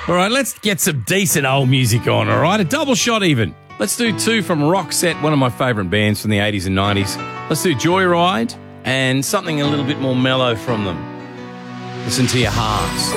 All right, let's get some decent old music on, all right? A double shot even. Let's do two from Roxette, one of my favourite bands from the 80s and 90s. Let's do Joyride and something a little bit more mellow from them. Listen to your heart.